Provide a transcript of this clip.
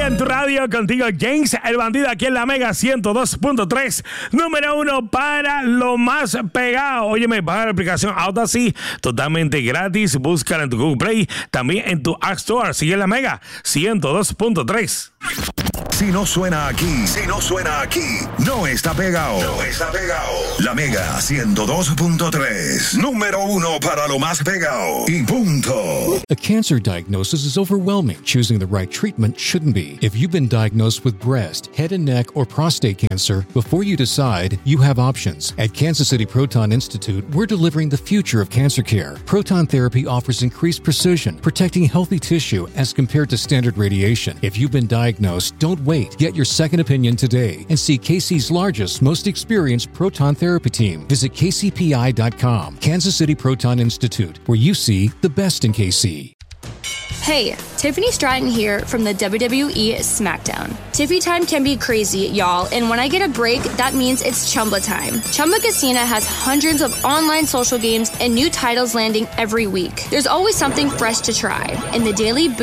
en tu radio, contigo James, el bandido, aquí en la Mega 102.3, número 1 para lo más pegado. Óyeme, baja la aplicación Audacy, totalmente gratis. Búscala en tu Google Play, también en tu App Store. Sigue la Mega 102.3. Si no suena aquí, no está pegado. No está pegado. La Mega 102.3, número 1 para lo más pegado. Y punto. A cancer diagnosis is overwhelming. Choosing the right treatment shouldn't be. If you've been diagnosed with breast, head and neck, or prostate cancer, before you decide, you have options. At Kansas City Proton Institute, we're delivering the future of cancer care. Proton therapy offers increased precision, protecting healthy tissue as compared to standard radiation. If you've been diagnosed, don't wait. Get your second opinion today and see KC's largest, most experienced proton therapy team. Visit kcpi.com. Kansas City Proton Institute, where you see the best in KC. Hey, Tiffany Stratton here from the WWE SmackDown. Tiffy time can be crazy, y'all, and when I get a break, that means it's Chumba time. Chumba Casino has hundreds of online social games and new titles landing every week. There's always something fresh to try, and the daily